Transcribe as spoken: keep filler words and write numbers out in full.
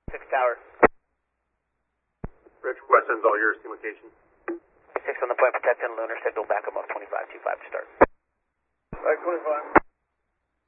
six Tower. Rich, Western's all yours, team location. six on the point, protect and lunar, signal back above twenty-five two five to start. Back twenty-five.